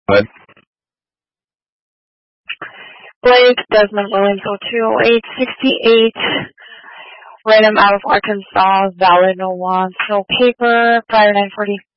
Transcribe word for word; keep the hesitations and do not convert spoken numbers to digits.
What? Blake Desmond Williams, oh two oh eight sixty-eight. Random out of Arkansas, valid no wants, no paper, prior nine forty